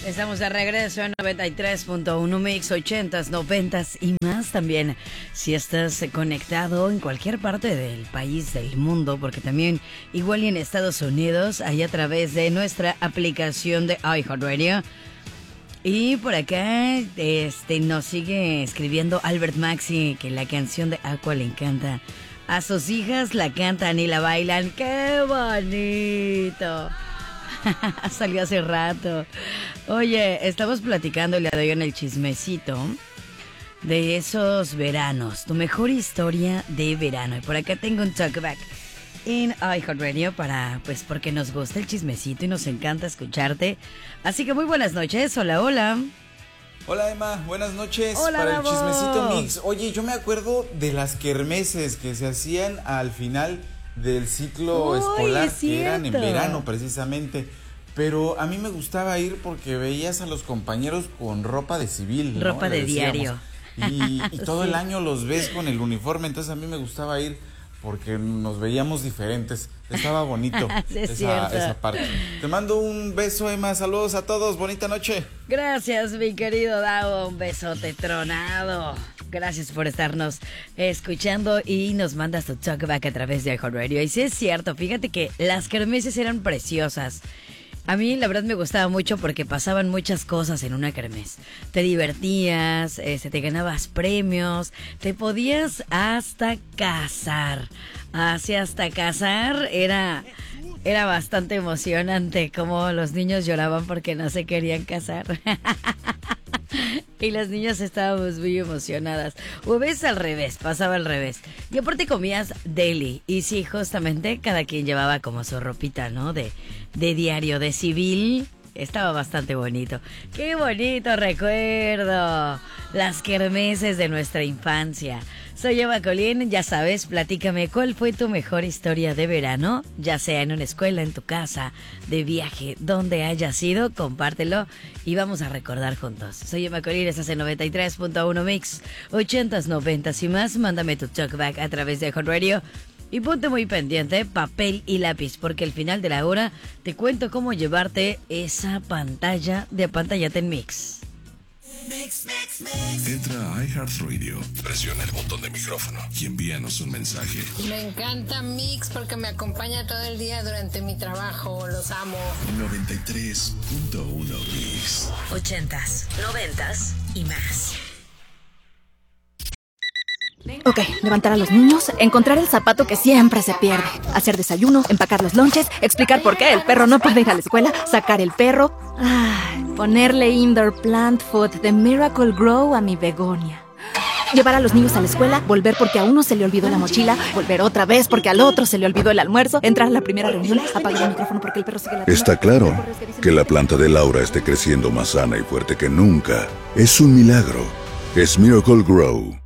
Estamos de regreso en 93.1 Mix, 80s, 90s y más también. Si estás conectado en cualquier parte del país, del mundo, porque también igual y en Estados Unidos, ahí a través de nuestra aplicación de iHeartRadio. Y por acá nos sigue escribiendo Albert Maxi que la canción de Aqua le encanta. A sus hijas la cantan y la bailan. ¡Qué bonito! Salió hace rato. Oye, estamos platicando el día de hoy en el chismecito de esos veranos, tu mejor historia de verano. Y por acá tengo un talkback en iHeartRadio porque nos gusta el chismecito y nos encanta escucharte. Así que muy buenas noches, hola, hola. Hola Emma, buenas noches. Hola, para vamos. El chismecito mix. Oye, yo me acuerdo de las kermeses que se hacían al final del ciclo escolar, que eran en verano precisamente. Pero a mí me gustaba ir porque veías a los compañeros con ropa de civil, ¿no? Ropa de diario. Y todo Sí. el año los ves con el uniforme, entonces a mí me gustaba ir porque nos veíamos diferentes. Estaba bonito Sí, es esa parte. Te mando un beso, Emma. Saludos a todos. Bonita noche. Gracias, mi querido Davo. Un besote tronado. Gracias por estarnos escuchando y nos mandas tu talkback a través de iHeartRadio. Y sí es cierto, fíjate que las kermeses eran preciosas. A mí la verdad me gustaba mucho porque pasaban muchas cosas en una kermés. Te divertías, te ganabas premios, te podías hasta casar. Así hasta casar era bastante emocionante como los niños lloraban porque no se querían casar. Y las niñas estábamos muy emocionadas. O ves al revés, pasaba al revés. Y aparte comías deli. Y sí, justamente cada quien llevaba como su ropita, ¿no? De diario, de civil. Estaba bastante bonito. ¡Qué bonito recuerdo! Las kermeses de nuestra infancia. Soy Eva Colín, ya sabes, platícame cuál fue tu mejor historia de verano, ya sea en una escuela, en tu casa, de viaje, donde hayas ido, compártelo y vamos a recordar juntos. Soy Eva Colín, estás en 93.1 Mix, 80s, 90s y más. Mándame tu talkback a través de iHeartRadio. Y ponte muy pendiente, papel y lápiz, porque al final de la hora te cuento cómo llevarte esa pantalla de Apantallate en Mix. Entra a iHeartRadio, presiona el botón de micrófono y envíanos un mensaje. Me encanta Mix porque me acompaña todo el día durante mi trabajo, los amo. 93.1 Mix. 80s, 90s y más. Ok, levantar a los niños, encontrar el zapato que siempre se pierde, hacer desayuno, empacar los lonches, explicar por qué el perro no puede ir a la escuela, sacar el perro, ponerle indoor plant food de Miracle Grow a mi begonia. Llevar a los niños a la escuela, volver porque a uno se le olvidó la mochila, volver otra vez porque al otro se le olvidó el almuerzo, entrar a la primera reunión, apagar el micrófono porque el perro sigue la... Está claro que la planta de Laura esté creciendo más sana y fuerte que nunca. Es un milagro. Es Miracle Grow.